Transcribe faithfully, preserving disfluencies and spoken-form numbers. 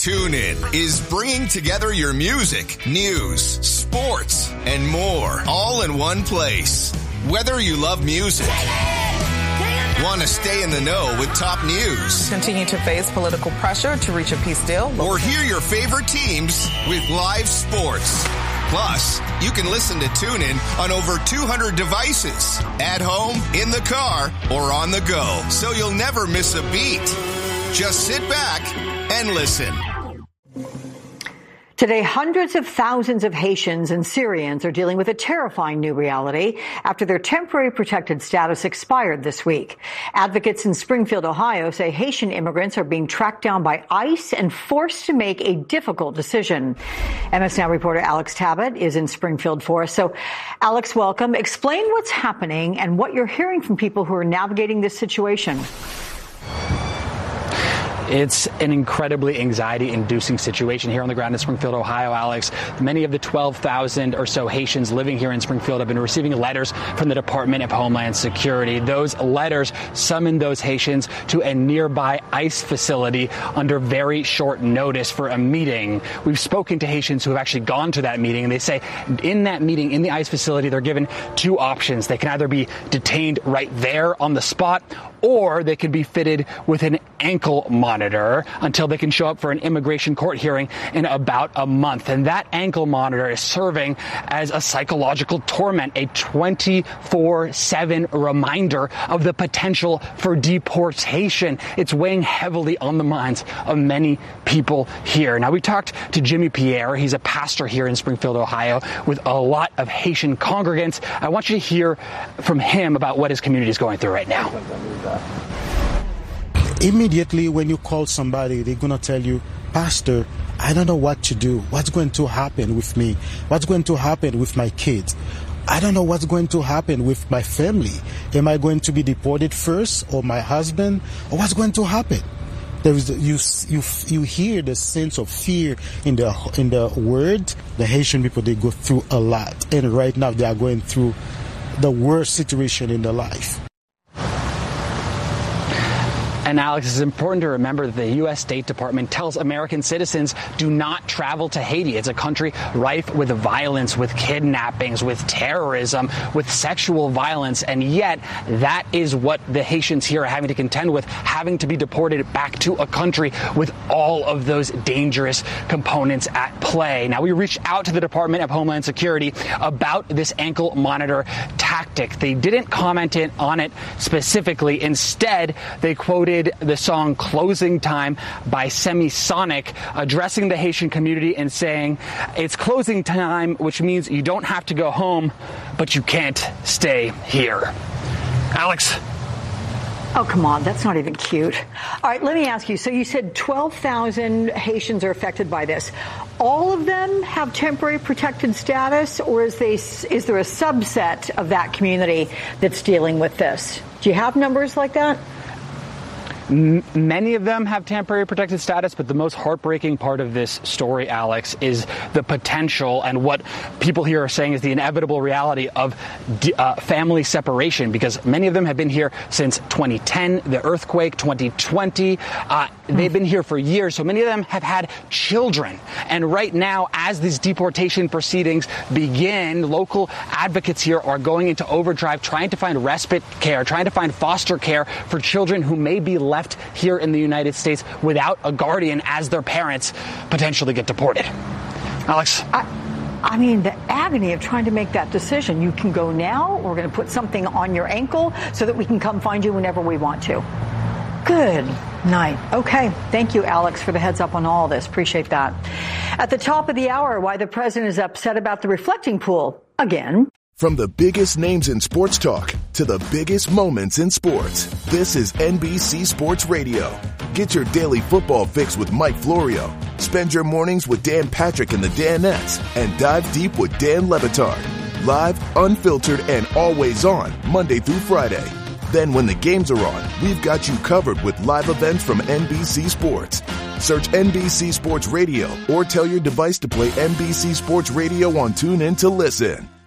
TuneIn is bringing together your music, news, sports, and more all in one place. Whether you love music, want to stay in the know with top news, continue to face political pressure to reach a peace deal, or hear your favorite teams with live sports. Plus, you can listen to TuneIn on over two hundred devices, at home, in the car, or on the go, so you'll never miss a beat. Just sit back and listen. Today, hundreds of thousands of Haitians and Syrians are dealing with a terrifying new reality after their temporary protected status expired this week. Advocates in Springfield, Ohio, say Haitian immigrants are being tracked down by ICE and forced to make a difficult decision. M S N reporter Alex Tabbitt is in Springfield for us. So, Alex, welcome. Explain what's happening and what you're hearing from people who are navigating this situation. It's an incredibly anxiety-inducing situation here on the ground in Springfield, Ohio, Alex. Many of the twelve thousand or so Haitians living here in Springfield have been receiving letters from the Department of Homeland Security. Those letters summon those Haitians to a nearby ICE facility under very short notice for a meeting. We've spoken to Haitians who have actually gone to that meeting, and they say in that meeting, in the ICE facility, they're given two options. They can either be detained right there on the spot, or they could be fitted with an ankle monitor until they can show up for an immigration court hearing in about a month. And that ankle monitor is serving as a psychological torment, a twenty-four seven reminder of the potential for deportation. It's weighing heavily on the minds of many people here. Now, we talked to Jimmy Pierre. He's a pastor here in Springfield, Ohio, with a lot of Haitian congregants. I want you to hear from him about what his community is going through right now. Immediately when you call somebody, they're going to tell you, Pastor, I don't know what to do. What's going to happen with me? What's going to happen with my kids? I don't know what's going to happen with my family. Am I going to be deported first, or my husband? Or what's going to happen? There is you you you hear the sense of fear in the in the word. The Haitian people, they go through a lot, and right now they are going through the worst situation in their life. And Alex, it's important to remember that the U S State Department tells American citizens do not travel to Haiti. It's a country rife with violence, with kidnappings, with terrorism, with sexual violence. And yet that is what the Haitians here are having to contend with, having to be deported back to a country with all of those dangerous components at play. Now, we reached out to the Department of Homeland Security about this ankle monitor tactic. They didn't comment on it specifically. Instead, they quoted the song Closing Time by Semisonic, addressing the Haitian community and saying, it's closing time, which means you don't have to go home, but you can't stay here. Alex. Oh, come on. That's not even cute. All right, let me ask you. So you said twelve thousand Haitians are affected by this. All of them have temporary protected status, or is, they, is there a subset of that community that's dealing with this? Do you have numbers like that? Many of them have temporary protected status, but the most heartbreaking part of this story, Alex, is the potential and what people here are saying is the inevitable reality of uh, family separation, because many of them have been here since twenty ten, the earthquake, twenty twenty. Uh, they've been here for years, so many of them have had children. And right now, as these deportation proceedings begin, local advocates here are going into overdrive, trying to find respite care, trying to find foster care for children who may be left here in the United States without a guardian as their parents potentially get deported. Alex? I, I mean, the agony of trying to make that decision. You can go now. We're going to put something on your ankle so that we can come find you whenever we want to. Good night. Okay. Thank you, Alex, for the heads up on all this. Appreciate that. At the top of the hour, why the president is upset about the reflecting pool again. From the biggest names in sports talk to the biggest moments in sports, this is N B C Sports Radio. Get your daily football fix with Mike Florio. Spend your mornings with Dan Patrick and the Danettes, and dive deep with Dan Le Batard. Live, unfiltered, and always on, Monday through Friday. Then when the games are on, we've got you covered with live events from N B C Sports. Search N B C Sports Radio or tell your device to play N B C Sports Radio on TuneIn to listen.